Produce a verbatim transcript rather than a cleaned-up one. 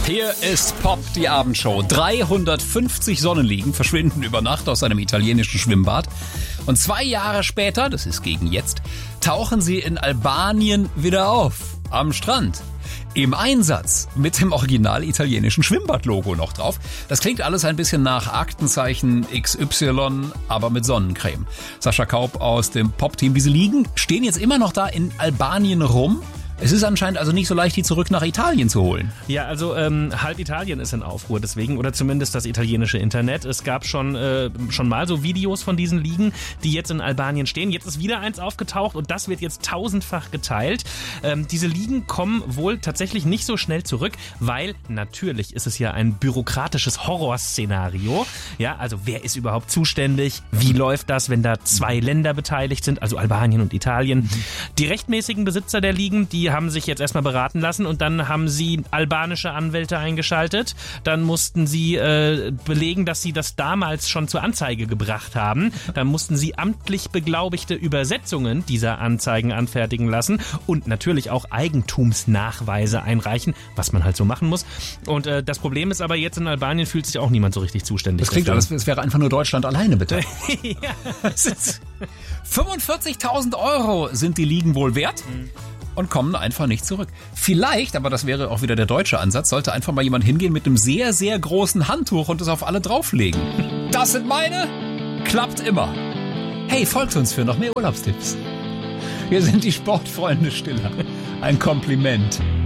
Hier ist Pop, die Abendshow. dreihundertfünfzig Sonnenliegen verschwinden über Nacht aus einem italienischen Schwimmbad. Und zwei Jahre später, das ist gegen jetzt, tauchen sie in Albanien wieder auf. Am Strand. Im Einsatz. Mit dem original italienischen Schwimmbad-Logo noch drauf. Das klingt alles ein bisschen nach Aktenzeichen X Y, aber mit Sonnencreme. Sascha Kaup aus dem Pop-Team. Diese Liegen stehen jetzt immer noch da in Albanien rum. Es ist anscheinend also nicht so leicht, die zurück nach Italien zu holen. Ja, also ähm, halb Italien ist in Aufruhr deswegen, oder zumindest das italienische Internet. Es gab schon äh, schon mal so Videos von diesen Liegen, die jetzt in Albanien stehen. Jetzt ist wieder eins aufgetaucht und das wird jetzt tausendfach geteilt. Ähm, diese Liegen kommen wohl tatsächlich nicht so schnell zurück, weil natürlich ist es ja ein bürokratisches Horrorszenario. Ja, also wer ist überhaupt zuständig? Wie läuft das, wenn da zwei Länder beteiligt sind, also Albanien und Italien? Die rechtmäßigen Besitzer der Liegen, die haben sich jetzt erstmal beraten lassen und dann haben sie albanische Anwälte eingeschaltet. Dann mussten sie äh, belegen, dass sie das damals schon zur Anzeige gebracht haben. Dann mussten sie amtlich beglaubigte Übersetzungen dieser Anzeigen anfertigen lassen und natürlich auch Eigentumsnachweise einreichen, was man halt so machen muss. Und äh, das Problem ist aber jetzt, in Albanien fühlt sich auch niemand so richtig zuständig. Das klingt alles, es wäre einfach nur Deutschland alleine, bitte. Ja. fünfundvierzigtausend Euro sind die Liegen wohl wert. Mhm. Und kommen einfach nicht zurück. Vielleicht, aber das wäre auch wieder der deutsche Ansatz, sollte einfach mal jemand hingehen mit einem sehr, sehr großen Handtuch und es auf alle drauflegen. Das sind meine, klappt immer. Hey, folgt uns für noch mehr Urlaubstipps. Wir sind die Sportfreunde Stiller. Ein Kompliment.